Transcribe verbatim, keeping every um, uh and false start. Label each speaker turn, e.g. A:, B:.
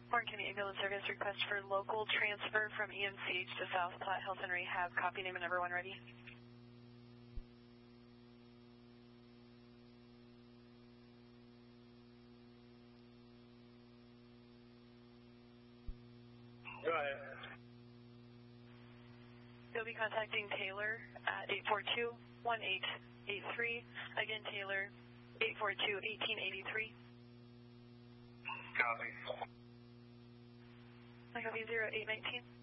A: Warren County Ambulance Service request for local transfer from E M C H to South Platte Health and Rehab. Copy, name and number one ready.
B: Go ahead.
A: You'll be contacting Taylor at eight four two, one eight eight three. Again, Taylor, eight four two, one eight eight three.
B: Copy.
A: I copy zero eight nineteen.